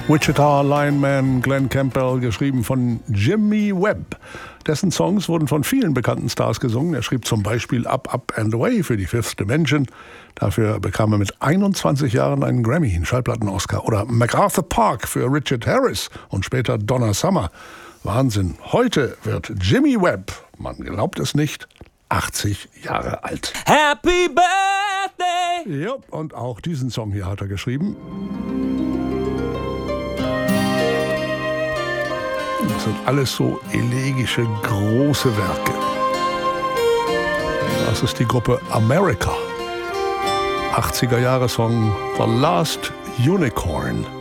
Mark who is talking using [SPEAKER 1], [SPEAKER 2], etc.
[SPEAKER 1] Wichita Lineman Glenn Campbell, geschrieben von Jimmy Webb. Dessen Songs wurden von vielen bekannten Stars gesungen. Er schrieb zum Beispiel Up, Up and Away für die Fifth Dimension. Dafür bekam er mit 21 Jahren einen Grammy, einen Schallplatten-Oscar. Oder MacArthur Park für Richard Harris und später Donna Summer. Wahnsinn. Heute wird Jimmy Webb, man glaubt es nicht, 80 Jahre alt.
[SPEAKER 2] Happy Birthday!
[SPEAKER 1] Ja, und auch diesen Song hier hat er geschrieben. Das sind alles so elegische, große Werke. Das ist die Gruppe America. 80er-Jahre-Song The Last Unicorn.